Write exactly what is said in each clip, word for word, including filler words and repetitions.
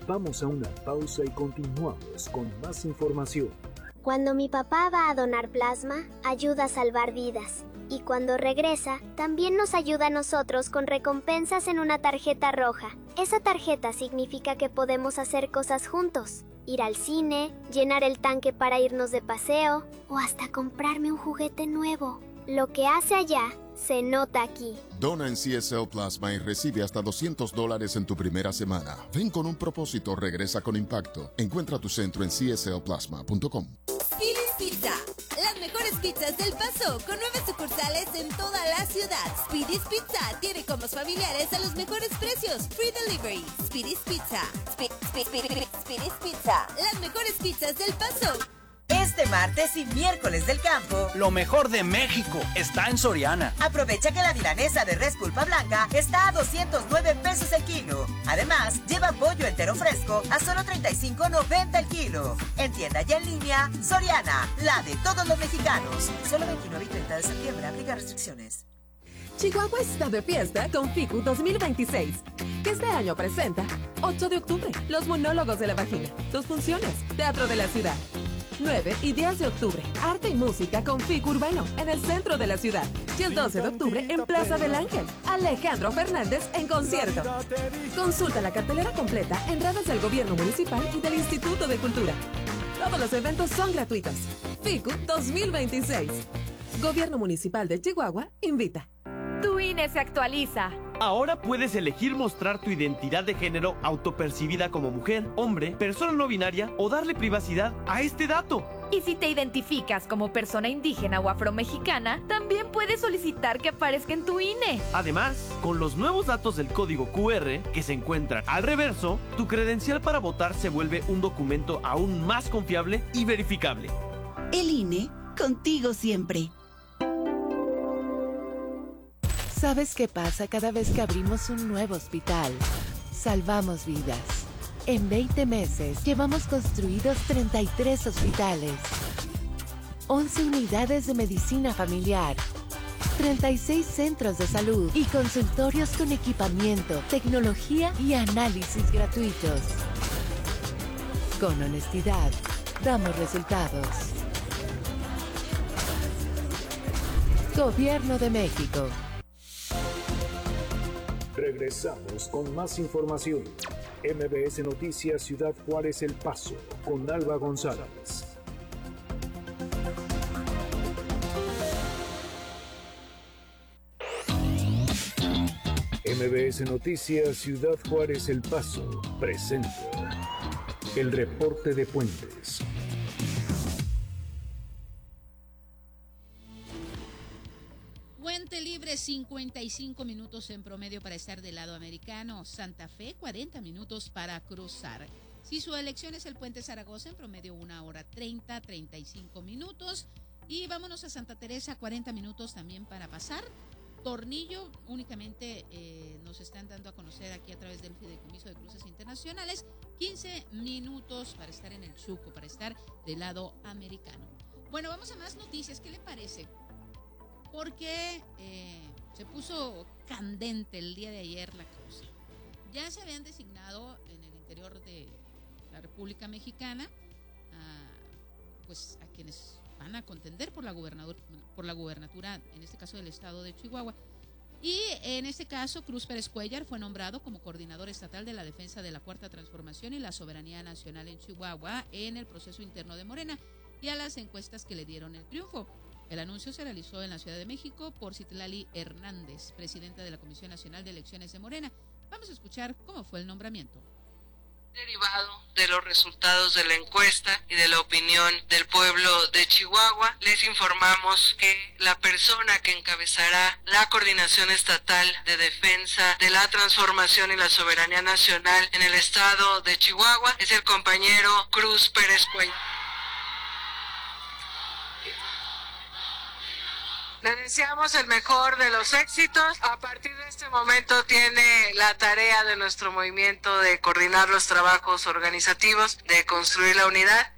Vamos a una pausa y continuamos con más información. Cuando mi papá va a donar plasma, ayuda a salvar vidas. Y cuando regresa, también nos ayuda a nosotros con recompensas en una tarjeta roja. Esa tarjeta significa que podemos hacer cosas juntos. Ir al cine, llenar el tanque para irnos de paseo o hasta comprarme un juguete nuevo. Lo que hace allá, se nota aquí. Dona en C S L Plasma y recibe hasta doscientos dólares en tu primera semana. Ven con un propósito, regresa con impacto. Encuentra tu centro en c s l plasma punto com. Spirit's Pizza, las mejores pizzas del Paso, con nueve sucursales en toda la ciudad. Spirit's Pizza tiene combos familiares a los mejores precios. Free delivery. Spirit's Pizza. Spi- Spi- Spi- Spirit's Pizza, las mejores pizzas del Paso. Este martes y miércoles del campo, lo mejor de México está en Soriana. Aprovecha que la milanesa de res pulpa blanca está a doscientos nueve pesos el kilo. Además, lleva pollo entero fresco a solo treinta y cinco noventa el kilo. En tienda y en línea, Soriana, la de todos los mexicanos. Solo veintinueve y treinta de septiembre, aplica restricciones. Chihuahua está de fiesta con FICU dos mil veintiséis, que este año presenta ocho de octubre, los monólogos de la vagina, sus funciones, Teatro de la Ciudad. nueve y diez de octubre, arte y música con FICU Urbano en el centro de la ciudad. Y el doce de octubre en Plaza del Ángel, Alejandro Fernández en concierto. Consulta la cartelera completa en redes del Gobierno Municipal y del Instituto de Cultura. Todos los eventos son gratuitos. FICU dos mil veintiséis. Gobierno Municipal de Chihuahua invita. Tu I N E se actualiza. Ahora puedes elegir mostrar tu identidad de género autopercibida como mujer, hombre, persona no binaria o darle privacidad a este dato. Y si te identificas como persona indígena o afromexicana, también puedes solicitar que aparezca en tu I N E. Además, con los nuevos datos del código Q R que se encuentran al reverso, tu credencial para votar se vuelve un documento aún más confiable y verificable. El I N E, contigo siempre. ¿Sabes qué pasa cada vez que abrimos un nuevo hospital? Salvamos vidas. En veinte meses llevamos construidos treinta y tres hospitales, once unidades de medicina familiar, treinta y seis centros de salud y consultorios con equipamiento, tecnología y análisis gratuitos. Con honestidad, damos resultados. Gobierno de México. Regresamos con más información. M B S Noticias Ciudad Juárez El Paso, con Alba González. M B S Noticias Ciudad Juárez El Paso presenta el reporte de Puentes. Puente Libre, cincuenta y cinco minutos en promedio para estar del lado americano. Santa Fe, cuarenta minutos para cruzar. Si su elección es el Puente Zaragoza, en promedio una hora treinta, treinta y cinco minutos. Y vámonos a Santa Teresa, cuarenta minutos también para pasar. Tornillo, únicamente eh, nos están dando a conocer aquí a través del Fideicomiso de Cruces Internacionales, quince minutos para estar en el Chuco, para estar del lado americano. Bueno, vamos a más noticias, ¿qué le parece? Porque eh, se puso candente el día de ayer la cosa. Ya se habían designado en el interior de la República Mexicana a, pues, a quienes van a contender por la gobernador, por la gubernatura, en este caso del estado de Chihuahua. Y en este caso, Cruz Pérez Cuéllar fue nombrado como coordinador estatal de la defensa de la Cuarta Transformación y la soberanía nacional en Chihuahua en el proceso interno de Morena y a las encuestas que le dieron el triunfo. El anuncio se realizó en la Ciudad de México por Citlali Hernández, presidenta de la Comisión Nacional de Elecciones de Morena. Vamos a escuchar cómo fue el nombramiento. Derivado de los resultados de la encuesta y de la opinión del pueblo de Chihuahua, les informamos que la persona que encabezará la Coordinación Estatal de Defensa de la Transformación y la Soberanía Nacional en el estado de Chihuahua es el compañero Cruz Pérez Cuéllar. Le deseamos el mejor de los éxitos. A partir de este momento tiene la tarea de nuestro movimiento de coordinar los trabajos organizativos, de construir la unidad.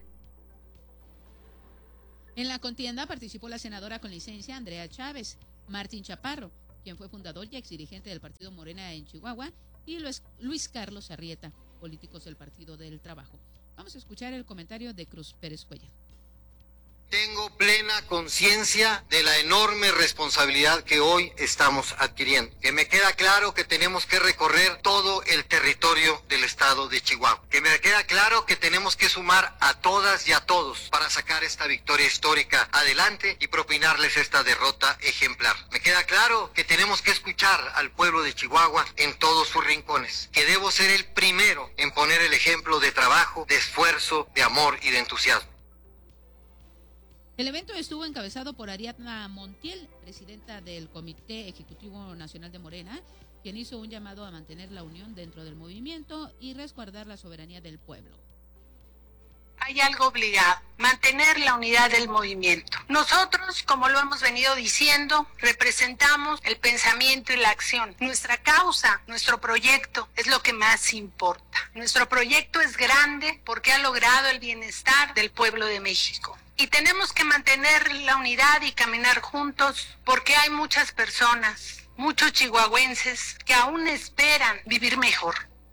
En la contienda participó la senadora con licencia Andrea Chávez, Martín Chaparro, quien fue fundador y exdirigente del partido Morena en Chihuahua, y Luis Carlos Arrieta. políticos del Partido del Trabajo. Vamos a escuchar el comentario de Cruz Pérez Cuellar. Tengo plena conciencia de la enorme responsabilidad que hoy estamos adquiriendo. Que me queda claro que tenemos que recorrer todo el territorio del estado de Chihuahua. Que me queda claro que tenemos que sumar a todas y a todos para sacar esta victoria histórica adelante y propinarles esta derrota ejemplar. Me queda claro que tenemos que escuchar al pueblo de Chihuahua en todos sus rincones. Que debo ser el primero en poner el ejemplo de trabajo, de esfuerzo, de amor y de entusiasmo. El evento estuvo encabezado por Ariadna Montiel, presidenta del Comité Ejecutivo Nacional de Morena, quien hizo un llamado a mantener la unión dentro del movimiento y resguardar la soberanía del pueblo. Hay algo obligado, mantener la unidad del movimiento. Nosotros, como lo hemos venido diciendo, representamos el pensamiento y la acción. Nuestra causa, nuestro proyecto es lo que más importa. Nuestro proyecto es grande porque ha logrado el bienestar del pueblo de México. Y tenemos que mantener la unidad y caminar juntos porque hay muchas personas, muchos chihuahuenses que aún esperan vivir mejor.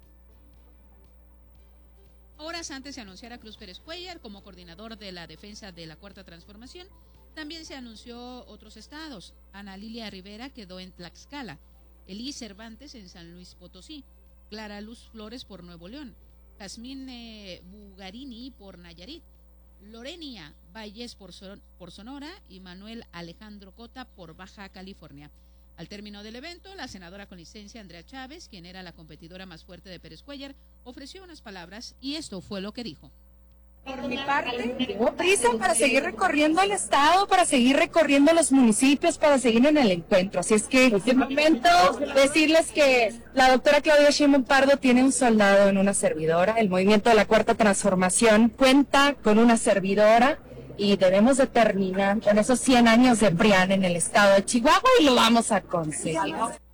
Horas antes de anunciar a Cruz Pérez Cuellar como coordinador de la defensa de la Cuarta Transformación, también se anunció otros estados. Ana Lilia Rivera quedó en Tlaxcala, Elí Cervantes en San Luis Potosí, Clara Luz Flores por Nuevo León, Jazmín eh, Bugarini por Nayarit, Lorenia Valles por, Son- por Sonora y Manuel Alejandro Cota por Baja California. Al término del evento, la senadora con licencia Andrea Chávez, quien era la competidora más fuerte de Pérez Cuellar, ofreció unas palabras y esto fue lo que dijo. Por mi parte, tengo prisa para seguir recorriendo el estado, para seguir recorriendo los municipios, para seguir en el encuentro. Así es que, de momento, decirles que la doctora Claudia Sheinbaum Pardo tiene un soldado en una servidora. El movimiento de la Cuarta Transformación cuenta con una servidora y debemos de terminar con esos cien años de P R I A N en el estado de Chihuahua y lo vamos a conseguir.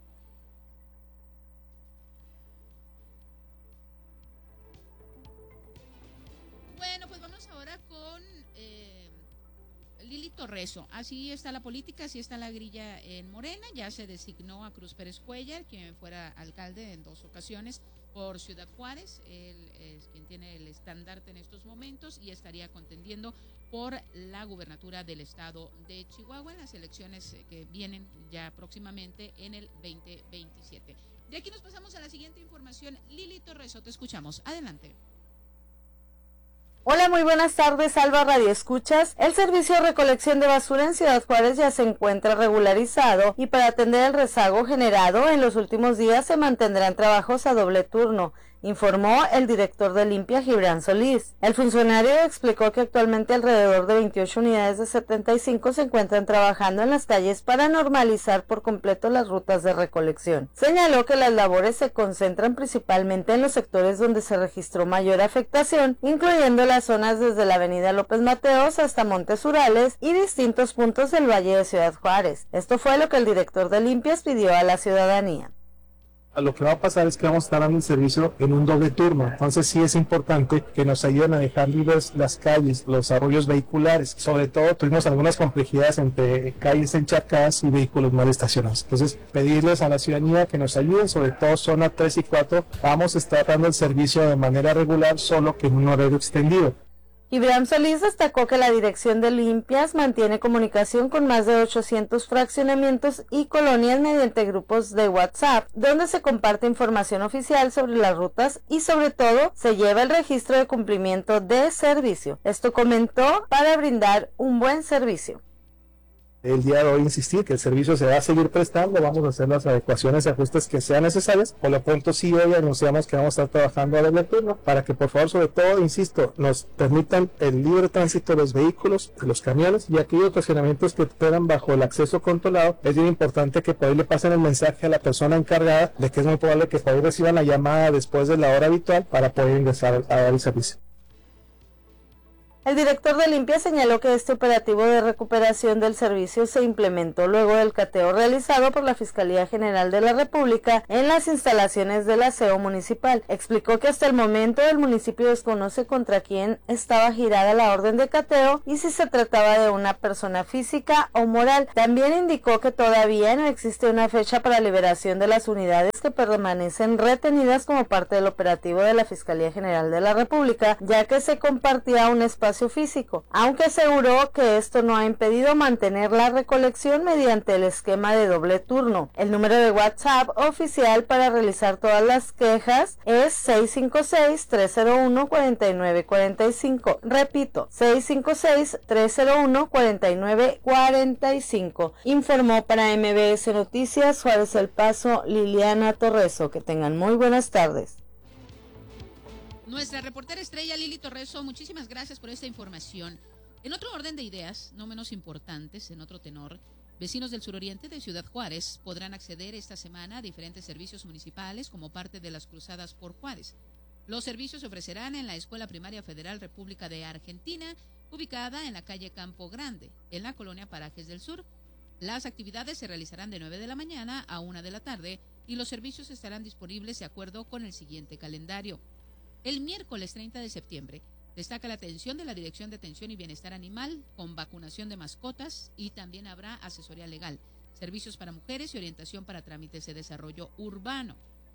Torreso. Así está la política, así está la grilla en Morena. Ya se designó a Cruz Pérez Cuellar, quien fuera alcalde en dos ocasiones por Ciudad Juárez. Él es quien tiene el estandarte en estos momentos y estaría contendiendo por la gubernatura del estado de Chihuahua en las elecciones que vienen ya próximamente en el veinte veintisiete. De aquí nos pasamos a la siguiente información. Lili Torreso, te escuchamos. Adelante. Hola, muy buenas tardes, Alba Radio Escuchas. El servicio de recolección de basura en Ciudad Juárez ya se encuentra regularizado y para atender el rezago generado en los últimos días se mantendrán trabajos a doble turno, informó el director de Limpia, Gibran Solís. El funcionario explicó que actualmente alrededor de veintiocho unidades de setenta y cinco se encuentran trabajando en las calles para normalizar por completo las rutas de recolección. Señaló que las labores se concentran principalmente en los sectores donde se registró mayor afectación, incluyendo las zonas desde la avenida López Mateos hasta Montes Urales y distintos puntos del Valle de Ciudad Juárez. Esto fue lo que el director de Limpias pidió a la ciudadanía. Lo que va a pasar es que vamos a estar dando el servicio en un doble turno, entonces sí es importante que nos ayuden a dejar libres las calles, los arroyos vehiculares. Sobre todo tuvimos algunas complejidades entre calles encharcadas y vehículos mal estacionados. Entonces pedirles a la ciudadanía que nos ayuden, sobre todo zona tres y cuatro, vamos a estar dando el servicio de manera regular, solo que en un horario extendido. Gibran Solís destacó que la Dirección de Limpias mantiene comunicación con más de ochocientos fraccionamientos y colonias mediante grupos de WhatsApp, donde se comparte información oficial sobre las rutas y sobre todo se lleva el registro de cumplimiento de servicio. Esto comentó para brindar un buen servicio. El día de hoy insistir que el servicio se va a seguir prestando, vamos a hacer las adecuaciones y ajustes que sean necesarios. Por lo pronto sí hoy anunciamos que vamos a estar trabajando a doble turno para que por favor, sobre todo, insisto, nos permitan el libre tránsito de los vehículos, de los camiones y aquellos estacionamientos que operan bajo el acceso controlado. Es bien importante que por ahí le pasen el mensaje a la persona encargada de que es muy probable que por ahí reciban la llamada después de la hora habitual para poder ingresar a dar el servicio. El director de Limpia señaló que este operativo de recuperación del servicio se implementó luego del cateo realizado por la Fiscalía General de la República en las instalaciones del aseo municipal. Explicó que hasta el momento el municipio desconoce contra quién estaba girada la orden de cateo y si se trataba de una persona física o moral. También indicó que todavía no existe una fecha para liberación de las unidades que permanecen retenidas como parte del operativo de la Fiscalía General de la República, ya que se compartía un espacio físico, aunque aseguró que esto no ha impedido mantener la recolección mediante el esquema de doble turno. El número de WhatsApp oficial para realizar todas las quejas es seis cinco seis, tres cero uno, cuatro nueve cuatro cinco. Repito, seis cinco seis, tres cero uno, cuatro nueve cuatro cinco. Informó para M B S Noticias Juárez El Paso, Liliana Torreso. Que tengan muy buenas tardes. Nuestra reportera estrella Lili Torreso, muchísimas gracias por esta información. En otro orden de ideas, no menos importantes, en otro tenor, vecinos del suroriente de Ciudad Juárez podrán acceder esta semana a diferentes servicios municipales como parte de las Cruzadas por Juárez. Los servicios se ofrecerán en la Escuela Primaria Federal República de Argentina, ubicada en la calle Campo Grande, en la colonia Parajes del Sur. Las actividades se realizarán de nueve de la mañana a una de la tarde y los servicios estarán disponibles de acuerdo con el siguiente calendario. El miércoles treinta de septiembre destaca la atención de la Dirección de Atención y Bienestar Animal con vacunación de mascotas y también habrá asesoría legal, servicios para mujeres y orientación para trámites de desarrollo urbano.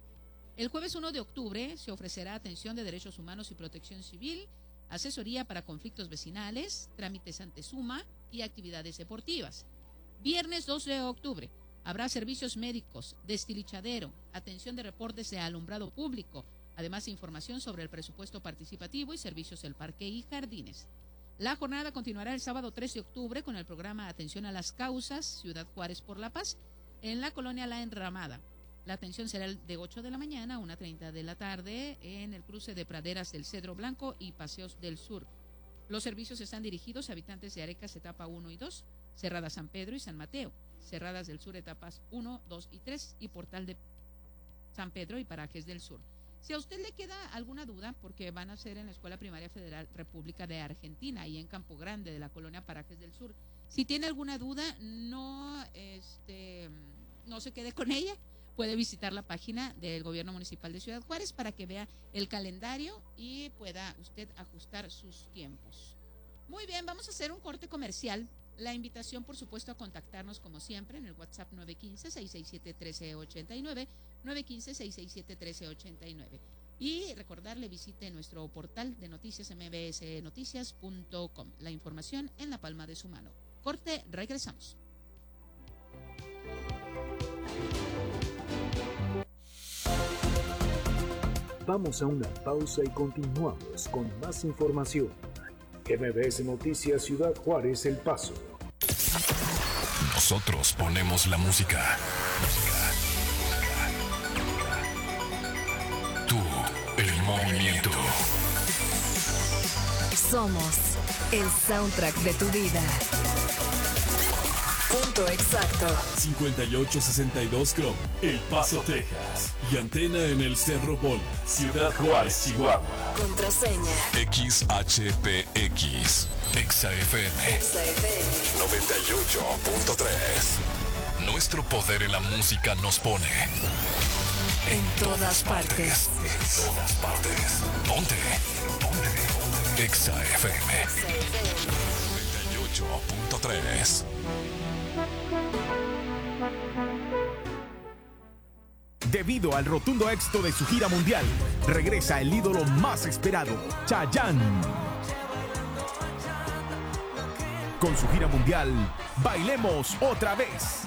El jueves uno de octubre se ofrecerá atención de derechos humanos y protección civil, asesoría para conflictos vecinales, trámites ante suma y actividades deportivas. Viernes dos de octubre habrá servicios médicos, destilichadero, atención de reportes de alumbrado público, además de información sobre el presupuesto participativo y servicios del parque y jardines. La jornada continuará el sábado tres de octubre con el programa Atención a las Causas, Ciudad Juárez por la Paz, en la colonia La Enramada. La atención será de ocho de la mañana a una treinta de la tarde en el cruce de Praderas del Cedro Blanco y Paseos del Sur. Los servicios están dirigidos a habitantes de Arecas etapa uno y dos, Cerrada San Pedro y San Mateo, Cerradas del Sur etapas uno, dos y tres y Portal de San Pedro y Parajes del Sur. Si a usted le queda alguna duda, porque van a ser en la Escuela Primaria Federal República de Argentina y en Campo Grande de la colonia Parajes del Sur, si tiene alguna duda, no, este, no se quede con ella, puede visitar la página del Gobierno Municipal de Ciudad Juárez para que vea el calendario y pueda usted ajustar sus tiempos. Muy bien, vamos a hacer un corte comercial. La invitación, por supuesto, a contactarnos como siempre en el WhatsApp nueve uno cinco, seis seis siete, uno tres ocho nueve, nueve uno cinco, seis seis siete, uno tres ocho nueve. Y recordarle, visite nuestro portal de noticias m b s noticias punto com. La información en la palma de su mano. Corte, regresamos. Vamos a una pausa y continuamos con más información. M B S Noticias Ciudad Juárez El Paso. Nosotros ponemos la música. Tú, el movimiento. Somos el soundtrack de tu vida. Punto exacto. cincuenta y ocho sesenta y dos Chrome, El Paso, Texas. Y antena en el Cerro Bola, Ciudad Juárez, Chihuahua. Contraseña X H P X. Exa F M. Exa F M. noventa y ocho punto tres. Nuestro poder en la música nos pone en todas partes. En todas partes. Ponte. Ponte. Exa F M. noventa y ocho punto tres. Debido al rotundo éxito de su gira mundial, regresa el ídolo más esperado, Chayanne. Con su gira mundial, Bailemos Otra Vez.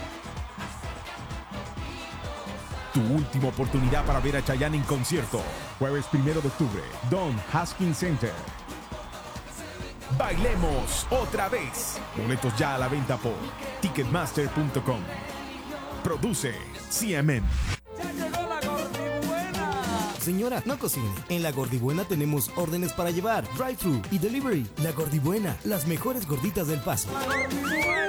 Tu última oportunidad para ver a Chayanne en concierto. Jueves primero de octubre, Don Haskins Center. Bailemos Otra Vez. Boletos ya a la venta por ticketmaster punto com. Produce C M M. Señora, no cocine. En La Gordibuena tenemos órdenes para llevar, drive-thru y delivery. La Gordibuena, las mejores gorditas del Paso.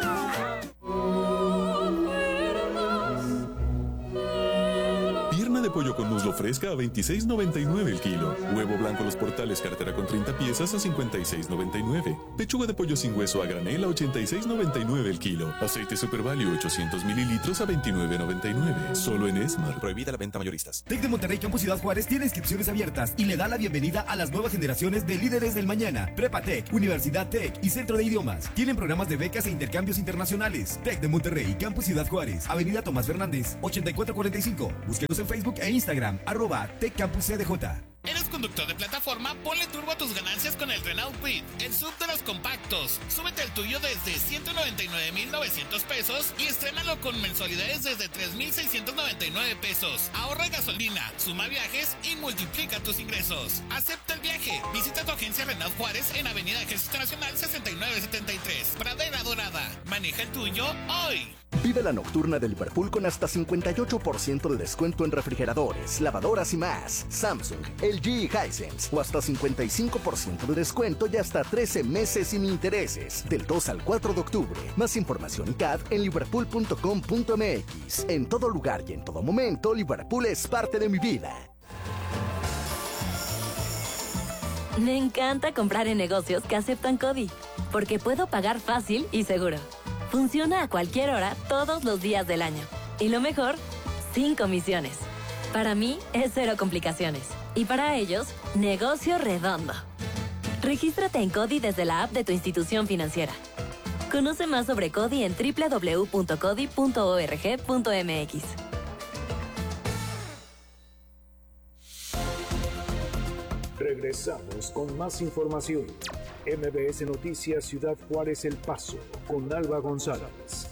Pierna de pollo con muslo fresca a veintiséis noventa y nueve el kilo. Huevo blanco Los Portales cartera con treinta piezas a cincuenta y seis noventa y nueve. Pechuga de pollo sin hueso a granel a ochenta y seis noventa y nueve el kilo. Aceite Super Value ochocientos mililitros a veintinueve noventa y nueve. Solo en Esmar. Prohibida la venta mayoristas. Tec de Monterrey Campus Ciudad Juárez tiene inscripciones abiertas y le da la bienvenida a las nuevas generaciones de líderes del mañana. Prepa Tec, Universidad Tec y Centro de Idiomas. Tienen programas de becas e intercambios internacionales. Tec de Monterrey Campus Ciudad Juárez. Avenida Tomás Fernández, ochenta y cuatro cuarenta y cinco. Búsquenos en Facebook e Instagram, arroba Tec Campus C D J. ¿Eres conductor de plataforma? Ponle turbo a tus ganancias con el Renault Kwid, el sub de los compactos. Súbete el tuyo desde ciento noventa y nueve mil novecientos pesos y estrénalo con mensualidades desde tres mil seiscientos noventa y nueve pesos. Ahorra gasolina, suma viajes y multiplica tus ingresos. Acepta el viaje. Visita tu agencia Renault Juárez en Avenida Ejército Nacional sesenta y nueve setenta y tres, Pradera Dorada. Maneja el tuyo hoy. Vive la nocturna de Liverpool con hasta cincuenta y ocho por ciento de descuento en refrigeradores, lavadoras y más. Samsung, L G y Hisense. O hasta cincuenta y cinco por ciento de descuento y hasta trece meses sin intereses. Del dos al cuatro de octubre. Más información y C A D en liverpool punto com punto m x. En todo lugar y en todo momento, Liverpool es parte de mi vida. Me encanta comprar en negocios que aceptan CODI, porque puedo pagar fácil y seguro. Funciona a cualquier hora, todos los días del año. Y lo mejor, sin comisiones. Para mí, es cero complicaciones. Y para ellos, negocio redondo. Regístrate en CODI desde la app de tu institución financiera. Conoce más sobre CODI en doble u doble u doble u punto codi punto org punto m x. Regresamos con más información. M B S Noticias Ciudad Juárez El Paso, con Alba González.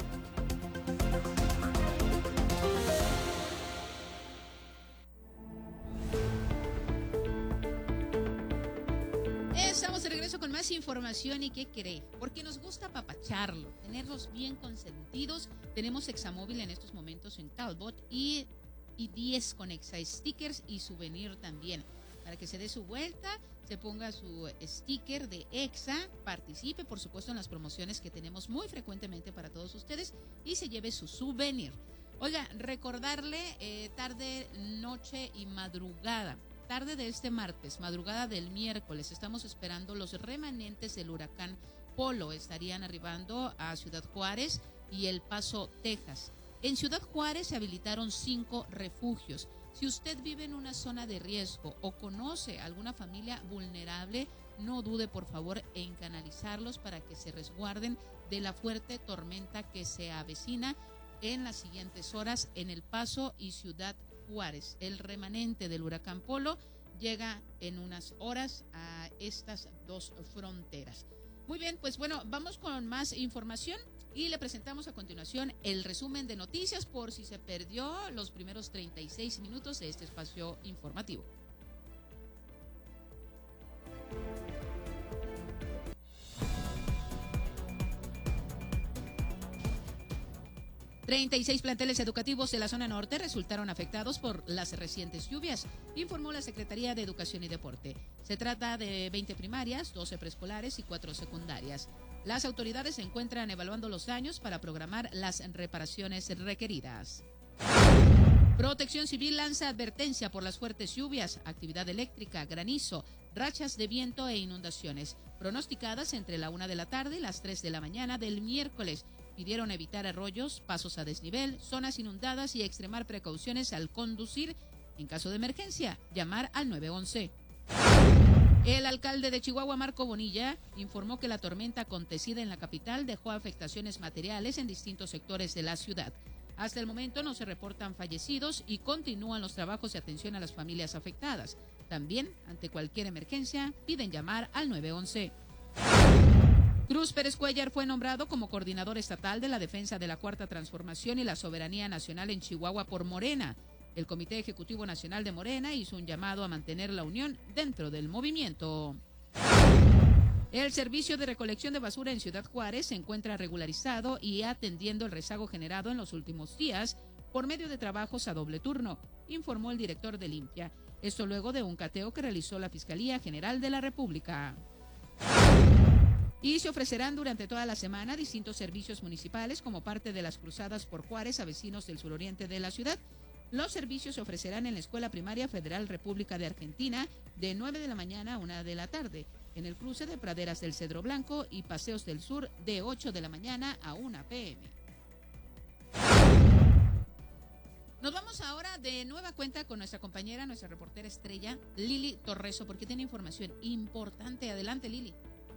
Estamos de regreso con más información. ¿Y qué cree? Porque nos gusta apapacharlo, tenerlos bien consentidos. Tenemos Examóvil en estos momentos en Talbot y, y diez con Exa stickers y souvenir también. Para que se dé su vuelta, se ponga su sticker de Exa, participe por supuesto en las promociones que tenemos muy frecuentemente para todos ustedes y se lleve su souvenir. Oiga, recordarle eh, tarde, noche y madrugada. Tarde de este martes, madrugada del miércoles, estamos esperando los remanentes del huracán Polo. Estarían arribando a Ciudad Juárez y El Paso, Texas. En Ciudad Juárez se habilitaron cinco refugios. Si usted vive en una zona de riesgo o conoce alguna familia vulnerable, no dude por favor en canalizarlos para que se resguarden de la fuerte tormenta que se avecina en las siguientes horas en El Paso y Ciudad Juárez. El remanente del huracán Polo llega en unas horas a estas dos fronteras. Muy bien, pues bueno, vamos con más información y le presentamos a continuación el resumen de noticias por si se perdió los primeros treinta y seis minutos de este espacio informativo. treinta y seis planteles educativos de la zona norte resultaron afectados por las recientes lluvias, informó la Secretaría de Educación y Deporte. Se trata de veinte primarias, doce preescolares y cuatro secundarias. Las autoridades se encuentran evaluando los daños para programar las reparaciones requeridas. Protección Civil lanza advertencia por las fuertes lluvias, actividad eléctrica, granizo, rachas de viento e inundaciones, pronosticadas entre la una de la tarde y las tres de la mañana del miércoles. Pidieron evitar arroyos, pasos a desnivel, zonas inundadas y extremar precauciones al conducir. En caso de emergencia, llamar al nueve once. El alcalde de Chihuahua, Marco Bonilla, informó que la tormenta acontecida en la capital dejó afectaciones materiales en distintos sectores de la ciudad. Hasta el momento no se reportan fallecidos y continúan los trabajos de atención a las familias afectadas. También, ante cualquier emergencia, piden llamar al nueve once. Cruz Pérez Cuellar fue nombrado como coordinador estatal de la defensa de la Cuarta Transformación y la soberanía nacional en Chihuahua por Morena. El Comité Ejecutivo Nacional de Morena hizo un llamado a mantener la unión dentro del movimiento. El servicio de recolección de basura en Ciudad Juárez se encuentra regularizado y atendiendo el rezago generado en los últimos días por medio de trabajos a doble turno, informó el director de Limpia. Esto luego de un cateo que realizó la Fiscalía General de la República. Y se ofrecerán durante toda la semana distintos servicios municipales como parte de las cruzadas por Juárez a vecinos del suroriente de la ciudad. Los servicios se ofrecerán en la Escuela Primaria Federal República de Argentina de nueve de la mañana a una de la tarde, en el cruce de Praderas del Cedro Blanco y Paseos del Sur de ocho de la mañana a una pe eme. Nos vamos ahora de nueva cuenta con nuestra compañera, nuestra reportera estrella, Lili Torreso, porque tiene información importante. Adelante, Lili.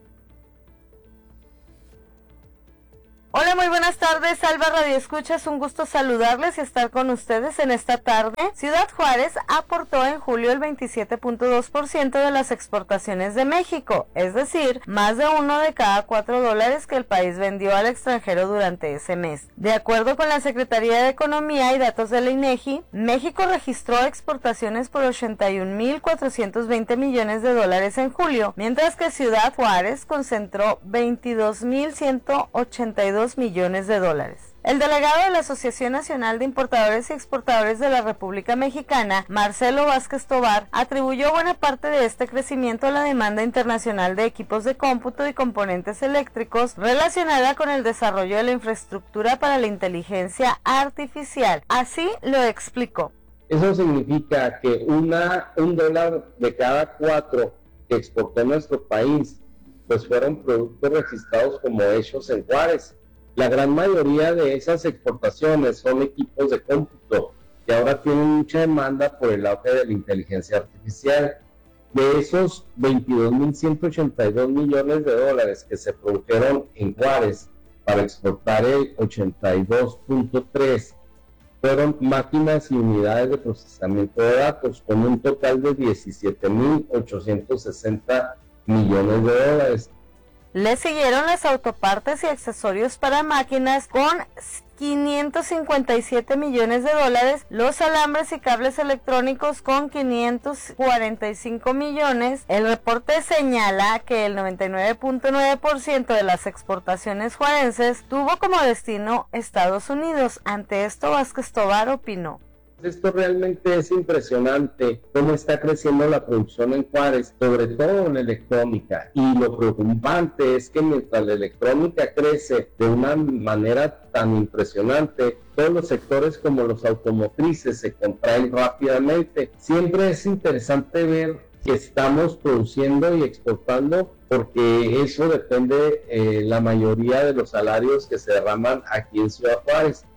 Hola, muy buenas tardes, Alba Radio Escuchas, un gusto saludarles y estar con ustedes en esta tarde. Ciudad Juárez aportó en julio el veintisiete punto dos por ciento de las exportaciones de México, es decir, más de uno de cada cuatro dólares que el país vendió al extranjero durante ese mes. De acuerdo con la Secretaría de Economía y datos de la INEGI, México registró exportaciones por ochenta y un mil cuatrocientos veinte millones de dólares en julio, mientras que Ciudad Juárez concentró veintidós mil ciento ochenta y dos millones de dólares. El delegado de la Asociación Nacional de Importadores y Exportadores de la República Mexicana, Marcelo Vázquez Tovar, atribuyó buena parte de este crecimiento a la demanda internacional de equipos de cómputo y componentes eléctricos relacionada con el desarrollo de la infraestructura para la inteligencia artificial. Así lo explicó. Eso significa que una, un dólar de cada cuatro que exportó nuestro país, pues fueron productos registrados como hechos en Juárez. La gran mayoría de esas exportaciones son equipos de cómputo que ahora tienen mucha demanda por el auge de la inteligencia artificial. De esos veintidós mil ciento ochenta y dos millones de dólares que se produjeron en Juárez para exportar el ochenta y dos punto tres, fueron máquinas y unidades de procesamiento de datos con un total de diecisiete mil ochocientos sesenta millones de dólares. Le siguieron las autopartes y accesorios para máquinas con quinientos cincuenta y siete millones de dólares, los alambres y cables electrónicos con quinientos cuarenta y cinco millones. El reporte señala que el noventa y nueve punto nueve por ciento de las exportaciones juarenses tuvo como destino Estados Unidos. Ante esto, Vázquez Tovar opinó: esto realmente es impresionante, cómo está creciendo la producción en Juárez, sobre todo en electrónica. Y lo preocupante es que mientras la electrónica crece de una manera tan impresionante, todos los sectores como los automotrices se contraen rápidamente. Siempre es interesante ver que estamos produciendo y exportando, porque eso depende eh, la mayoría de los salarios que se derraman aquí en Ciudad Juárez.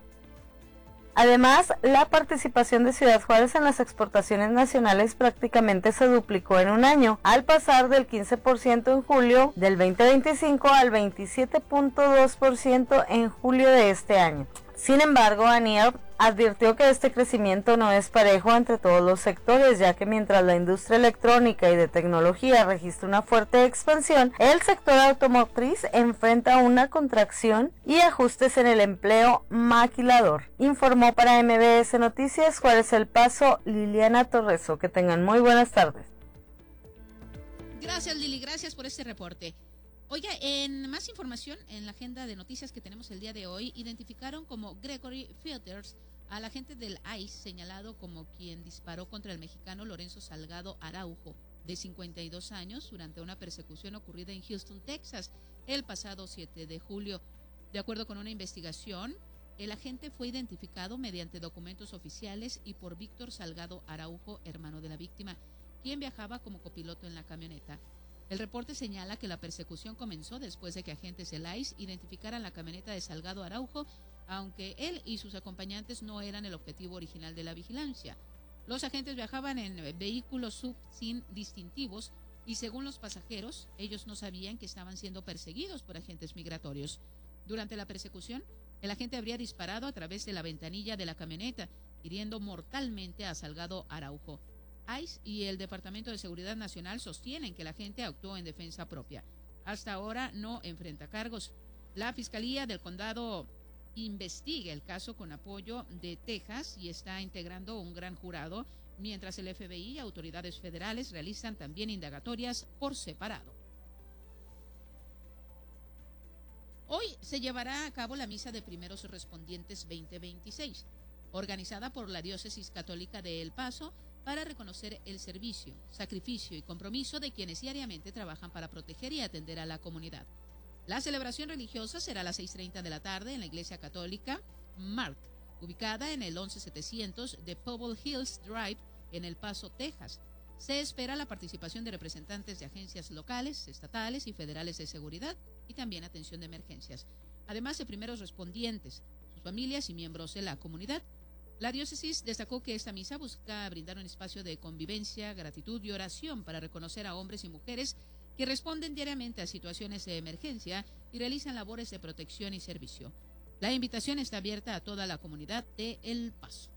Además, la participación de Ciudad Juárez en las exportaciones nacionales prácticamente se duplicó en un año, al pasar del quince por ciento en julio del veinte veinticinco al veintisiete punto dos por ciento en julio de este año. Sin embargo, ANIER advirtió que este crecimiento no es parejo entre todos los sectores, ya que mientras la industria electrónica y de tecnología registra una fuerte expansión, el sector automotriz enfrenta una contracción y ajustes en el empleo maquilador. Informó para M B S Noticias Juárez El Paso, Liliana Torreso. Que tengan muy buenas tardes. Gracias, Lili, gracias por este reporte. Oiga, en más información, en la agenda de noticias que tenemos el día de hoy, identificaron como Gregory Filters al agente del I C E señalado como quien disparó contra el mexicano Lorenzo Salgado Araujo, de cincuenta y dos años, durante una persecución ocurrida en Houston, Texas, el pasado siete de julio. De acuerdo con una investigación, el agente fue identificado mediante documentos oficiales y por Víctor Salgado Araujo, hermano de la víctima, quien viajaba como copiloto en la camioneta. El reporte señala que la persecución comenzó después de que agentes del I C E identificaran la camioneta de Salgado Araujo, aunque él y sus acompañantes no eran el objetivo original de la vigilancia. Los agentes viajaban en vehículos sub sin distintivos y, según los pasajeros, ellos no sabían que estaban siendo perseguidos por agentes migratorios. Durante la persecución, el agente habría disparado a través de la ventanilla de la camioneta, hiriendo mortalmente a Salgado Araujo. I C E y el Departamento de Seguridad Nacional sostienen que el agente actuó en defensa propia. Hasta ahora no enfrenta cargos. La Fiscalía del Condado investiga el caso con apoyo de Texas y está integrando un gran jurado, mientras el F B I y autoridades federales realizan también indagatorias por separado. Hoy se llevará a cabo la Misa de Primeros Respondientes veinte veintiséis, organizada por la Diócesis Católica de El Paso, para reconocer el servicio, sacrificio y compromiso de quienes diariamente trabajan para proteger y atender a la comunidad. La celebración religiosa será a las seis treinta de la tarde en la Iglesia Católica Mark, ubicada en el once setecientos de Pebble Hills Drive en El Paso, Texas. Se espera la participación de representantes de agencias locales, estatales y federales de seguridad y también atención de emergencias, además de primeros respondientes, sus familias y miembros de la comunidad. La diócesis destacó que esta misa busca brindar un espacio de convivencia, gratitud y oración para reconocer a hombres y mujeres que responden diariamente a situaciones de emergencia y realizan labores de protección y servicio. La invitación está abierta a toda la comunidad de El Paso.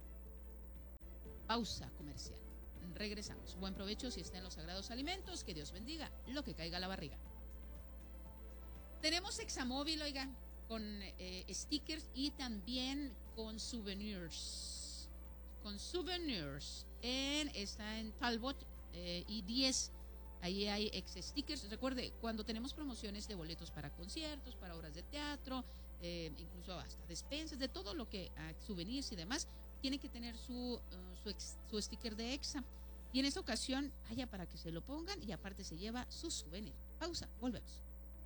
Pausa comercial. Regresamos. Buen provecho si está en los sagrados alimentos. Que Dios bendiga lo que caiga a la barriga. Tenemos Examóvil, oigan, con eh, stickers y también con souvenirs. Con souvenirs. En, está en Talbot eh, y diez. Ahí hay ex stickers. Recuerde, cuando tenemos promociones de boletos para conciertos, para obras de teatro, eh, incluso hasta despensas, de todo lo que, uh, souvenirs y demás, tiene que tener su, uh, su, ex, su sticker de Exa. Y en esta ocasión, haya para que se lo pongan y aparte se lleva su souvenir. Pausa, volvemos.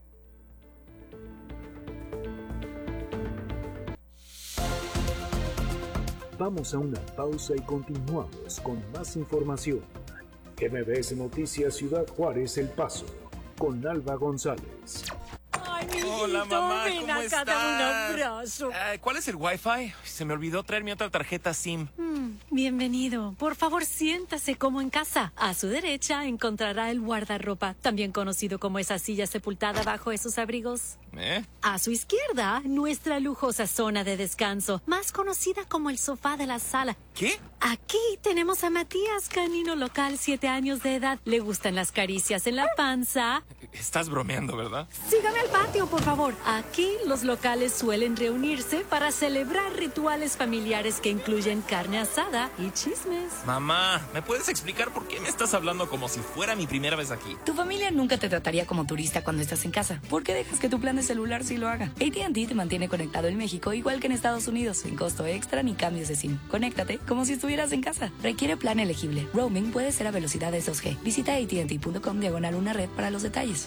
Vamos a una pausa y continuamos con más información. M B S Noticias Ciudad Juárez, El Paso, con Alba González. Ay, mi Hola, mamá, ven ¿cómo acá, estás? dame un abrazo. Uh, ¿Cuál es el Wi-Fi? Se me olvidó traer mi otra tarjeta SIM. Mm, bienvenido. Por favor, siéntase como en casa. A su derecha encontrará el guardarropa, también conocido como esa silla sepultada bajo esos abrigos. ¿Eh? A su izquierda, nuestra lujosa zona de descanso, más conocida como el sofá de la sala. ¿Qué? Aquí tenemos a Matías, canino local, siete años de edad. Le gustan las caricias en la panza. Estás bromeando, ¿verdad? Sígame al patio, por favor. Aquí los locales suelen reunirse para celebrar rituales familiares que incluyen carne asada y chismes. Mamá, ¿me puedes explicar por qué me estás hablando como si fuera mi primera vez aquí? Tu familia nunca te trataría como turista cuando estás en casa. ¿Por qué dejas que tu plan de celular sí lo haga? A T and T te mantiene conectado en México igual que en Estados Unidos, sin costo extra ni cambios de SIM. Conéctate como si estuvieras en casa. Requiere plan elegible. Roaming puede ser a velocidades dos G. Visita A T and T punto com diagonal una red para los detalles.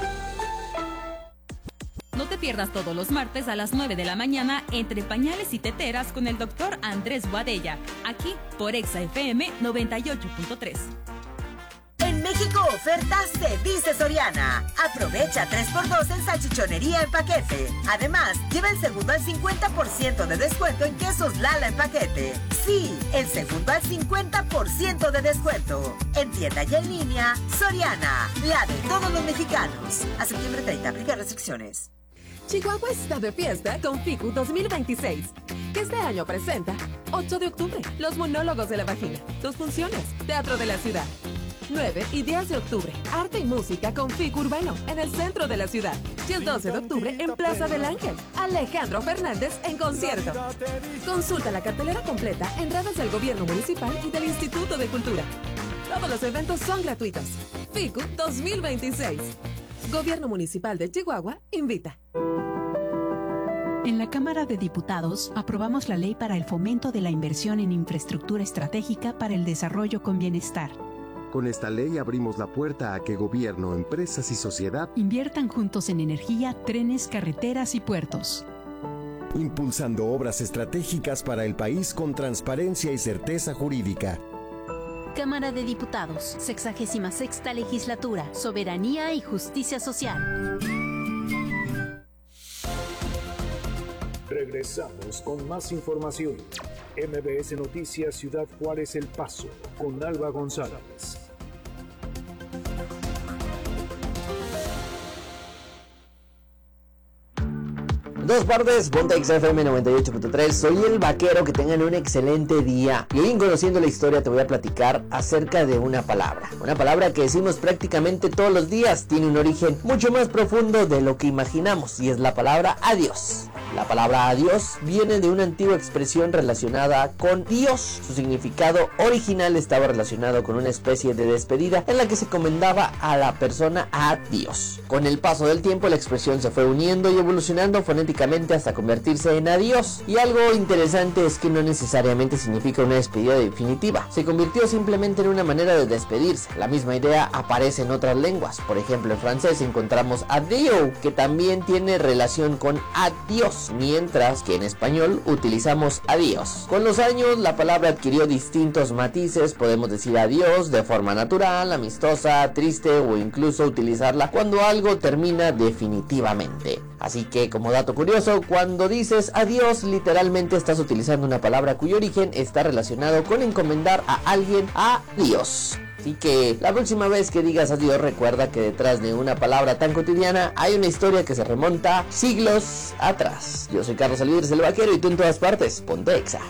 No te pierdas todos los martes a las nueve de la mañana Entre Pañales y Teteras con el doctor Andrés Boadella, aquí por Exa F M noventa y ocho punto tres. En México ofertas se dice Soriana. Aprovecha tres por dos en salchichonería en paquete. Además, lleva el segundo al cincuenta por ciento de descuento en quesos Lala en paquete. Sí, el segundo al cincuenta por ciento de descuento. En tienda y en línea, Soriana, la de todos los mexicanos. A septiembre treinta, aplica restricciones. Chihuahua está de fiesta con FICU dos mil veintiséis, que este año presenta ocho de octubre, los monólogos de la vagina, dos funciones, Teatro de la Ciudad. nueve y diez de octubre, arte y música con FICU Urbano en el centro de la ciudad. Y el doce de octubre en Plaza del Ángel, Alejandro Fernández en concierto. Consulta la cartelera completa en redes del Gobierno Municipal y del Instituto de Cultura. Todos los eventos son gratuitos. FICU dos mil veintiséis. Gobierno Municipal de Chihuahua invita. En la Cámara de Diputados aprobamos la ley para el fomento de la inversión en infraestructura estratégica para el desarrollo con bienestar. Con esta ley abrimos la puerta a que gobierno, empresas y sociedad inviertan juntos en energía, trenes, carreteras y puertos. Impulsando obras estratégicas para el país con transparencia y certeza jurídica. Cámara de Diputados, sexagésima sexta legislatura, soberanía y justicia social. Regresamos con más información. M B S Noticias Ciudad Juárez, El Paso, con Alba González. Dos partes, ponte X F M noventa y ocho punto tres. Soy el vaquero, que tengan un excelente día. Y hoy, en Conociendo la Historia, te voy a platicar acerca de una palabra. Una palabra que decimos prácticamente todos los días. Tiene un origen mucho más profundo de lo que imaginamos, y es la palabra adiós. La palabra adiós viene de una antigua expresión relacionada con Dios. Su significado original estaba relacionado con una especie de despedida en la que se encomendaba a la persona a Dios. Con el paso del tiempo, la expresión se fue uniendo y evolucionando fonéticamente hasta convertirse en adiós. Y algo interesante es que no necesariamente significa una despedida definitiva. Se convirtió simplemente en una manera de despedirse. La misma idea aparece en otras lenguas. Por ejemplo, en francés encontramos adieu, que también tiene relación con adiós. adiós, mientras que en español utilizamos adiós. Con los años la palabra adquirió distintos matices, podemos decir adiós de forma natural, amistosa, triste o incluso utilizarla cuando algo termina definitivamente. Así que como dato curioso, cuando dices adiós literalmente estás utilizando una palabra cuyo origen está relacionado con encomendar a alguien a Dios. Así que la próxima vez que digas adiós, recuerda que detrás de una palabra tan cotidiana hay una historia que se remonta siglos atrás. Yo soy Carlos Alvidres, el Vaquero, y tú en todas partes, ponte Exa.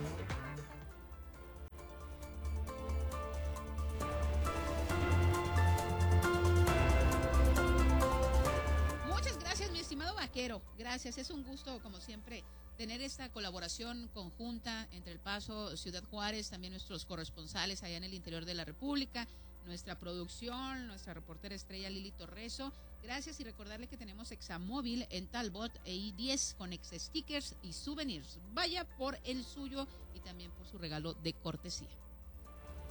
Muchas gracias, mi estimado Vaquero. Gracias, es un gusto, como siempre, tener esta colaboración conjunta entre El Paso, Ciudad Juárez, también nuestros corresponsales allá en el interior de la República, nuestra producción, nuestra reportera estrella Lili Torreso. Gracias, y recordarle que tenemos Examóvil en Talbot e I diez con ex stickers y souvenirs. Vaya por el suyo y también por su regalo de cortesía.